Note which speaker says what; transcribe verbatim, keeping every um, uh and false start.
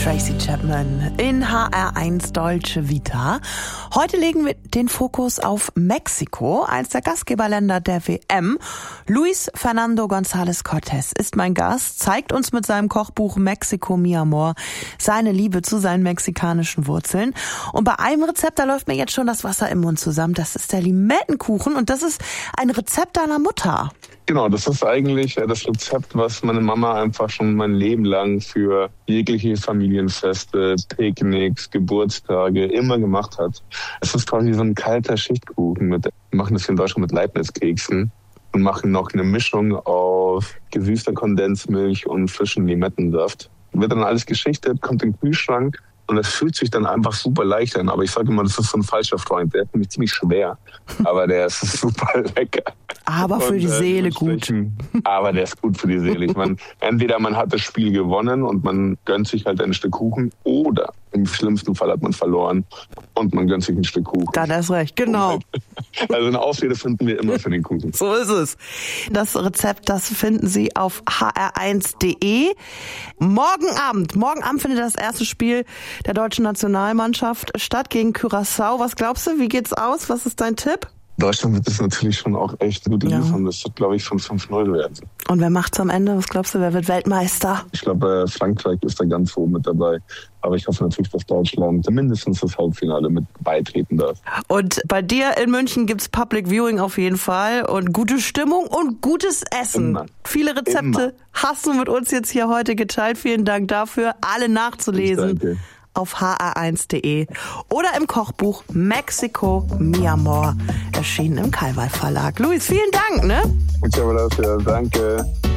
Speaker 1: Tracy Chapman in H R eins Deutsche Vita. Heute legen wir den Fokus auf Mexiko, eins der Gastgeberländer der W M. Luis Fernando González Cortés ist mein Gast, zeigt uns mit seinem Kochbuch Mexico Mi Amor seine Liebe zu seinen mexikanischen Wurzeln. Und bei einem Rezept, da läuft mir jetzt schon das Wasser im Mund zusammen. Das ist der Limettenkuchen und das ist ein Rezept deiner Mutter.
Speaker 2: Genau, das ist eigentlich das Rezept, was meine Mama einfach schon mein Leben lang für jegliche Familienfeste, Picknicks, Geburtstage immer gemacht hat. Es ist quasi so ein kalter Schichtkuchen. Mit, wir machen das hier in Deutschland mit Leibniz-Keksen und machen noch eine Mischung aus gesüßter Kondensmilch und frischen Limettensaft. Wird dann alles geschichtet, kommt in den Kühlschrank. Und das fühlt sich dann einfach super leicht an. Aber ich sage immer, das ist so ein falscher Freund. Der ist nämlich ziemlich schwer. Aber der ist super lecker.
Speaker 1: Aber für und, die Seele äh, gut.
Speaker 2: Aber der ist gut für die Seele. Ich meine, entweder man hat das Spiel gewonnen und man gönnt sich halt ein Stück Kuchen. Oder im schlimmsten Fall hat man verloren und man gönnt sich ein Stück Kuchen.
Speaker 1: Da hast recht, genau.
Speaker 2: Also eine Ausrede finden wir immer für den Kuchen.
Speaker 1: So ist es. Das Rezept, das finden Sie auf h r eins punkt d e. Morgen Abend, morgen Abend findet das erste Spiel der deutschen Nationalmannschaft statt gegen Curaçao. Was glaubst du, wie geht's aus? Was ist dein Tipp?
Speaker 2: Deutschland wird es natürlich schon auch echt gut liefern. Ja. Das wird, glaube ich, von fünf null werden.
Speaker 1: Und wer macht's am Ende? Was glaubst du, wer wird Weltmeister?
Speaker 2: Ich glaube, Frankreich ist da ganz oben mit dabei. Aber ich hoffe natürlich, dass Deutschland mindestens das Halbfinale mit beitreten darf.
Speaker 1: Und bei dir in München gibt's Public Viewing auf jeden Fall und gute Stimmung und gutes Essen. Immer. Viele Rezepte Immer. hast du mit uns jetzt hier heute geteilt. Vielen Dank dafür. Alle nachzulesen. Danke. Auf h r eins punkt d e oder im Kochbuch Mexico Mi Amor, erschienen im Kalwal Verlag. Luis, vielen Dank, ne?
Speaker 2: Ich habe das, ja, danke.